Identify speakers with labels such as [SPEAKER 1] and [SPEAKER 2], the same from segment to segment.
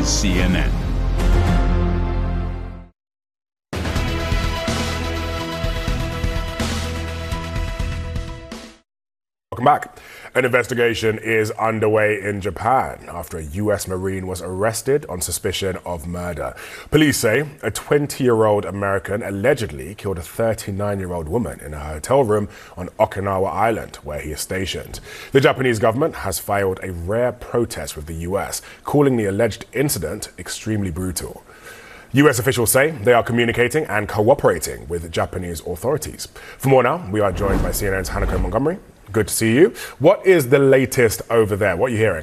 [SPEAKER 1] CNN.
[SPEAKER 2] Welcome back. An investigation is underway in Japan after a U.S. Marine was arrested on suspicion of murder. Police say a 20-year-old American allegedly killed a 39-year-old woman in a hotel room on Okinawa Island, where he is stationed. The Japanese government has filed a rare protest with the U.S., calling the alleged incident extremely brutal. U.S. officials say they are communicating and cooperating with Japanese authorities. For more now, we are joined by CNN's Hanako Montgomery. Good to see you. What is the latest over there? What are you hearing?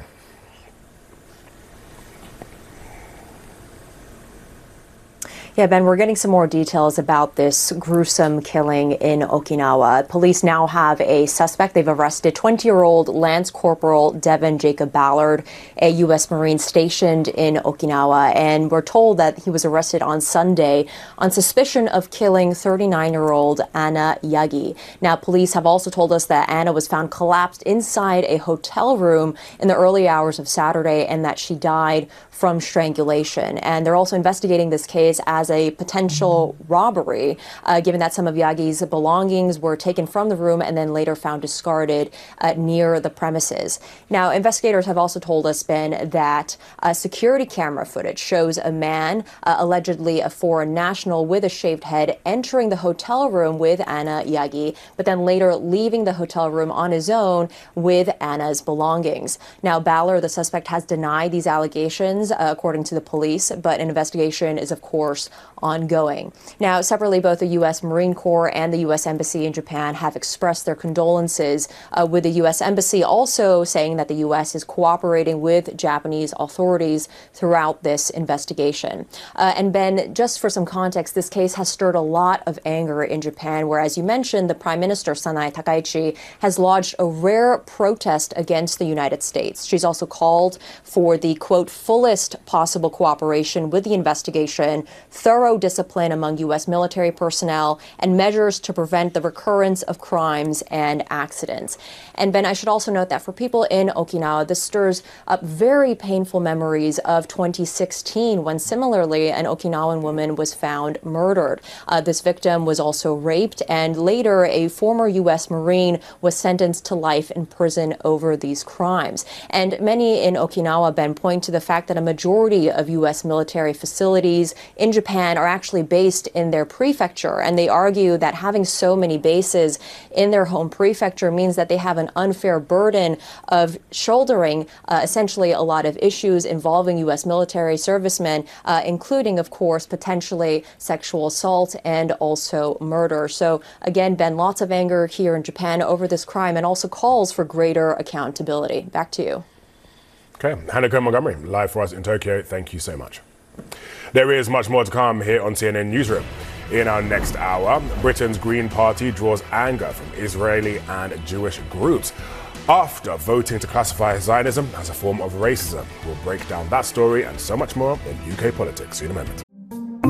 [SPEAKER 3] Yeah, Ben, we're getting some more details about this gruesome killing in Okinawa. Police now have a suspect. They've arrested 20-year-old Lance Corporal Devin Jacob Ballard, a U.S. Marine stationed in Okinawa. And we're told that he was arrested on Sunday on suspicion of killing 39-year-old Anna Yagi. Now, police have also told us that Anna was found collapsed inside a hotel room in the early hours of Saturday and that she died from strangulation. And they're also investigating this case as a potential robbery, given that some of Yagi's belongings were taken from the room and then later found discarded near the premises. Now, investigators have also told us, Ben, that security camera footage shows a man, allegedly a foreign national with a shaved head, entering the hotel room with Anna Yagi, but then later leaving the hotel room on his own with Anna's belongings. Now, Ballard, the suspect, has denied these allegations, according to the police, but an investigation is, of course, ongoing. Now, separately, both the U.S. Marine Corps and the U.S. Embassy in Japan have expressed their condolences, with the U.S. Embassy also saying that the U.S. is cooperating with Japanese authorities throughout this investigation. And Ben, just for some context, this case has stirred a lot of anger in Japan, where, as you mentioned, the Prime Minister, Sanae Takaichi, has lodged a rare protest against the United States. She's also called for the, quote, fullest possible cooperation with the investigation, thorough discipline among U.S. military personnel, and measures to prevent the recurrence of crimes and accidents. And Ben, I should also note that for people in Okinawa, this stirs up very painful memories of 2016, when similarly an Okinawan woman was found murdered. This victim was also raped, and later a former U.S. Marine was sentenced to life in prison over these crimes. And many in Okinawa, Ben, point to the fact that a majority of U.S. military facilities in Japan are actually based in their prefecture, and they argue that having so many bases in their home prefecture means that they have an unfair burden of shouldering essentially a lot of issues involving U.S. military servicemen, including, of course, potentially sexual assault and also murder. So again, Ben, lots of anger here in Japan over this crime and also calls for greater accountability. Back to you.
[SPEAKER 2] Okay, Hanako Montgomery, live for us in Tokyo. Thank you so much. There is much more to come here on CNN Newsroom. In our next hour, Britain's Green Party draws anger from Israeli and Jewish groups after voting to classify Zionism as a form of racism. We'll break down that story and so much more in UK politics. See you in a moment.